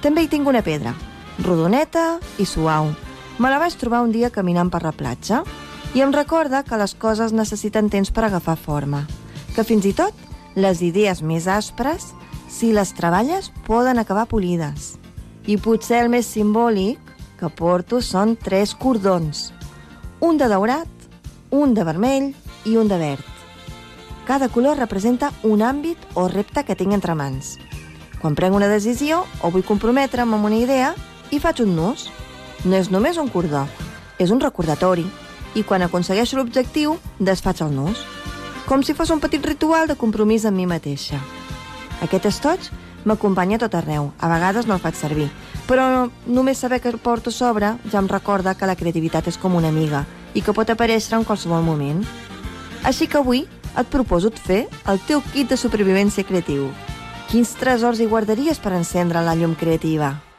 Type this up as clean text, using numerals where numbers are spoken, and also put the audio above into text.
També hi tinc una pedra, rodoneta i suau. Me la vaig trobar un dia caminant per la platja i em recorda que les coses necessiten temps per agafar forma, que fins i tot les idees més aspres, si les treballes, poden acabar polides. I potser el més simbòlic que porto són 3 cordons, un de daurat, un de vermell i un de verd. Cada color representa un àmbit o repte que tinc entre mans. Quan prenc una decisió o vull comprometre'm amb una idea, hi faig un nus. No és només un cordó, és un recordatori. I quan aconsegueixo l'objectiu, desfaig el nus. Com si fos un petit ritual de compromís amb mi mateixa. Aquest estoig m'acompanya a tot arreu. A vegades no el faig servir, però només saber que el porto a sobre ja em recorda que la creativitat és com una amiga i que pot aparèixer en qualsevol moment. Així que avui et proposo fer el teu kit de supervivència creatiu. Quins tresors hi guardaries per encendre la llum creativa?